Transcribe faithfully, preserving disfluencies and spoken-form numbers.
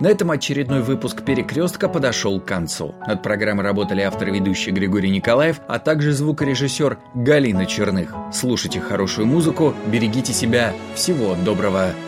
На этом очередной выпуск «Перекрестка» подошел к концу. Над программой работали автор и ведущий Григорий Николаев, а также звукорежиссер Галина Черных. Слушайте хорошую музыку, берегите себя. Всего доброго.